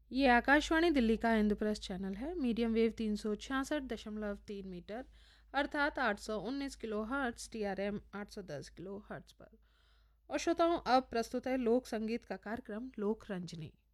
ये आकाशवाणी दिल्ली का इंद्रप्रस्थ चैनल है। मीडियम वेव 366.3 मीटर अर्थात 819 kilo hertz, TRM 810 kilo hertz पर। और श्रोताओं, अब प्रस्तुत है लोक संगीत का कार्यक्रम लोक रंजनी।